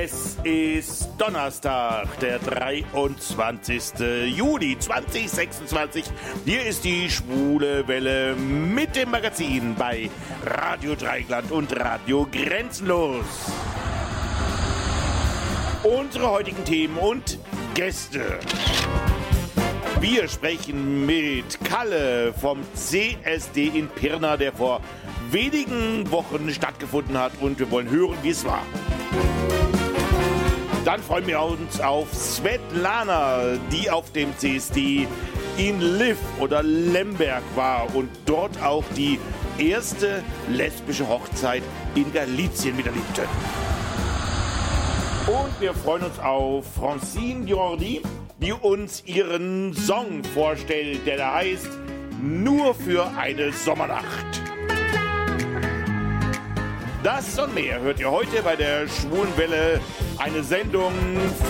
Es ist Donnerstag, der 23. Juli 2026. Hier ist die Schwule Welle mit dem Magazin bei Radio Dreieckland und Radio Grenzenlos. Unsere heutigen Themen und Gäste. Wir sprechen mit Kalle vom CSD in Pirna, der vor wenigen Wochen stattgefunden hat, und wir wollen hören, wie es war. Dann freuen wir uns auf Svetlana, die auf dem CSD in Lviv oder Lemberg war und dort auch die erste lesbische Hochzeit in Galizien miterlebte. Und wir freuen uns auf Francine Jordi, die uns ihren Song vorstellt, der da heißt Nur für eine Sommernacht. Das und mehr hört ihr heute bei der Schwulen Welle, eine Sendung